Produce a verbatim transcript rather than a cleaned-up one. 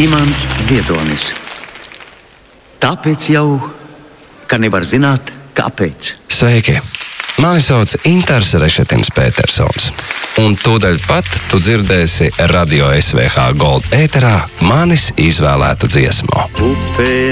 Imants Ziedonis. Tāpēc jau, ka nevar zināt, kāpēc. Sveiki! Mani sauc Intars Rešetins Petersons. Un tūdaļ pat tu dzirdēsi Radio S V H Gold ēterā manis izvēlētu dziesmu. Upē